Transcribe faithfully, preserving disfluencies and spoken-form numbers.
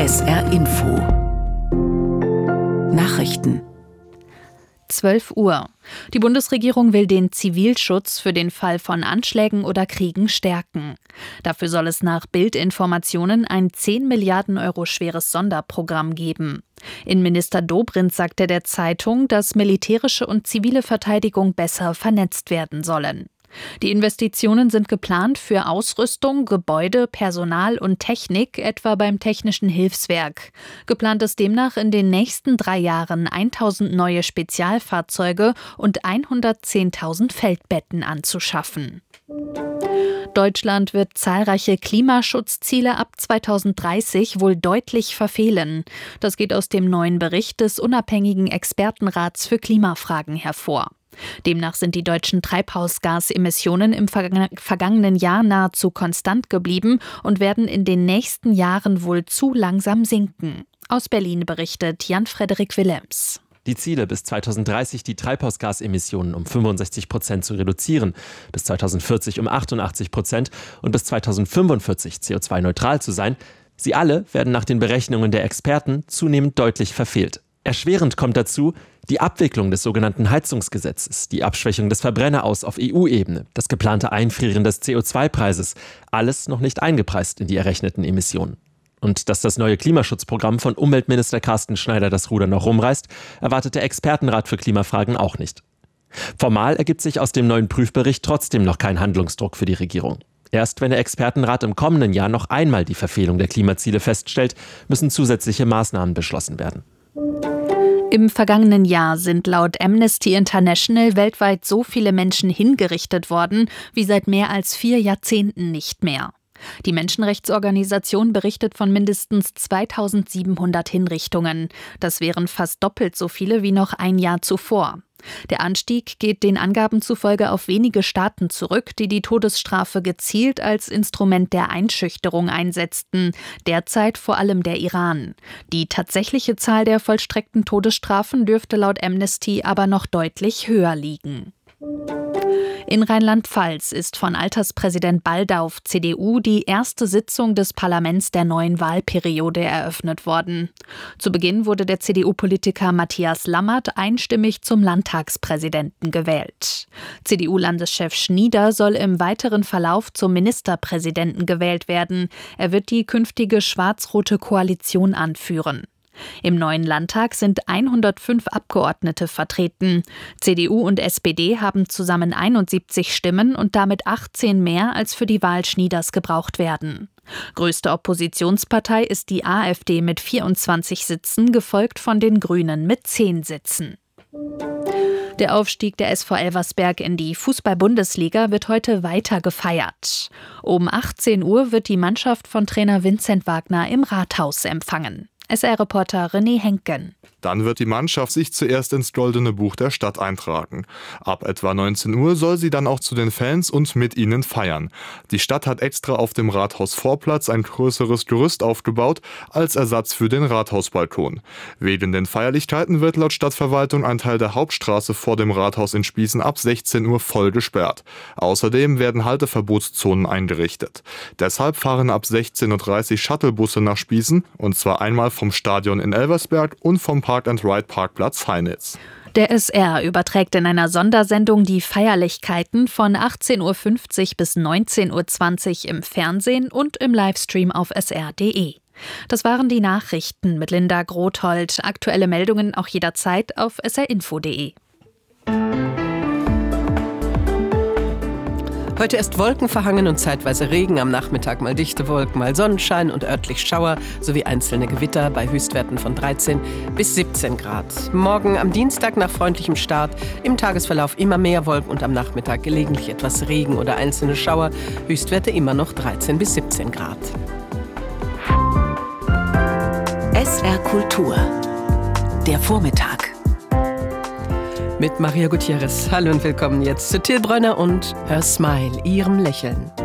S R Info Nachrichten. zwölf Uhr. Die Bundesregierung will den Zivilschutz für den Fall von Anschlägen oder Kriegen stärken. Dafür soll es nach Bild-Informationen ein zehn Milliarden Euro schweres Sonderprogramm geben. Innenminister Dobrindt sagte der Zeitung, dass militärische und zivile Verteidigung besser vernetzt werden sollen. Die Investitionen sind geplant für Ausrüstung, Gebäude, Personal und Technik, etwa beim Technischen Hilfswerk. Geplant ist demnach in den nächsten drei Jahren tausend neue Spezialfahrzeuge und hundertzehntausend Feldbetten anzuschaffen. Deutschland wird zahlreiche Klimaschutzziele ab zweitausenddreißig wohl deutlich verfehlen. Das geht aus dem neuen Bericht des unabhängigen Expertenrats für Klimafragen hervor. Demnach sind die deutschen Treibhausgasemissionen im vergangenen Jahr nahezu konstant geblieben und werden in den nächsten Jahren wohl zu langsam sinken. Aus Berlin berichtet Jan-Frederik Willems. Die Ziele, bis zweitausenddreißig die Treibhausgasemissionen um fünfundsechzig Prozent zu reduzieren, bis zweitausendvierzig um achtundachtzig Prozent und bis zweitausendfünfundvierzig C O zwei neutral zu sein, sie alle werden nach den Berechnungen der Experten zunehmend deutlich verfehlt. Erschwerend kommt dazu die Abwicklung des sogenannten Heizungsgesetzes, die Abschwächung des Verbrenneraus auf E U-Ebene, das geplante Einfrieren des C O zwei Preises, alles noch nicht eingepreist in die errechneten Emissionen. Und dass das neue Klimaschutzprogramm von Umweltminister Carsten Schneider das Ruder noch rumreißt, erwartet der Expertenrat für Klimafragen auch nicht. Formal ergibt sich aus dem neuen Prüfbericht trotzdem noch kein Handlungsdruck für die Regierung. Erst wenn der Expertenrat im kommenden Jahr noch einmal die Verfehlung der Klimaziele feststellt, müssen zusätzliche Maßnahmen beschlossen werden. Im vergangenen Jahr sind laut Amnesty International weltweit so viele Menschen hingerichtet worden wie seit mehr als vier Jahrzehnten nicht mehr. Die Menschenrechtsorganisation berichtet von mindestens zweitausendsiebenhundert Hinrichtungen. Das wären fast doppelt so viele wie noch ein Jahr zuvor. Der Anstieg geht den Angaben zufolge auf wenige Staaten zurück, die die Todesstrafe gezielt als Instrument der Einschüchterung einsetzten, derzeit vor allem der Iran. Die tatsächliche Zahl der vollstreckten Todesstrafen dürfte laut Amnesty aber noch deutlich höher liegen. In Rheinland-Pfalz ist von Alterspräsident Baldauf, C D U, die erste Sitzung des Parlaments der neuen Wahlperiode eröffnet worden. Zu Beginn wurde der C D U-Politiker Matthias Lammert einstimmig zum Landtagspräsidenten gewählt. C D U-Landeschef Schnieder soll im weiteren Verlauf zum Ministerpräsidenten gewählt werden. Er wird die künftige schwarz-rote Koalition anführen. Im neuen Landtag sind hundertfünf Abgeordnete vertreten. C D U und S P D haben zusammen einundsiebzig Stimmen und damit achtzehn mehr, als für die Wahl Schnieders gebraucht werden. Größte Oppositionspartei ist die AfD mit vierundzwanzig Sitzen, gefolgt von den Grünen mit zehn Sitzen. Der Aufstieg der S V Elversberg in die Fußball-Bundesliga wird heute weiter gefeiert. Um achtzehn Uhr wird die Mannschaft von Trainer Vincent Wagner im Rathaus empfangen. S R-Reporter René Henken. Dann wird die Mannschaft sich zuerst ins Goldene Buch der Stadt eintragen. Ab etwa neunzehn Uhr soll sie dann auch zu den Fans und mit ihnen feiern. Die Stadt hat extra auf dem Rathausvorplatz ein größeres Gerüst aufgebaut als Ersatz für den Rathausbalkon. Wegen den Feierlichkeiten wird laut Stadtverwaltung ein Teil der Hauptstraße vor dem Rathaus in Spießen ab sechzehn Uhr voll gesperrt. Außerdem werden Halteverbotszonen eingerichtet. Deshalb fahren ab sechzehn Uhr dreißig Shuttlebusse nach Spießen, und zwar einmal vom Stadion in Elversberg und vom Park-and-Ride-Parkplatz Heinitz. Der S R überträgt in einer Sondersendung die Feierlichkeiten von achtzehn Uhr fünfzig bis neunzehn Uhr zwanzig im Fernsehen und im Livestream auf s r punkt d e. Das waren die Nachrichten mit Linda Grothold. Aktuelle Meldungen auch jederzeit auf s r info punkt d e. Heute ist wolkenverhangen und zeitweise Regen, am Nachmittag mal dichte Wolken, mal Sonnenschein und örtlich Schauer sowie einzelne Gewitter bei Höchstwerten von dreizehn bis siebzehn Grad. Morgen am Dienstag nach freundlichem Start, im Tagesverlauf immer mehr Wolken und am Nachmittag gelegentlich etwas Regen oder einzelne Schauer, Höchstwerte immer noch dreizehn bis siebzehn Grad. S R Kultur, der Vormittag. Mit Maria Gutierrez. Hallo und willkommen jetzt zu Till Brönner und Her Smile, ihrem Lächeln.